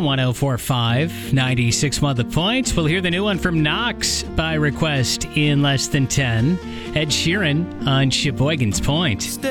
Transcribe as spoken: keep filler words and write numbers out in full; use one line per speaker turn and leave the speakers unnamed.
one oh four point five, ninety-six point one The Point. We'll hear the new one from Knox by request in less than ten. Ed Sheeran on Sheboygan's Point.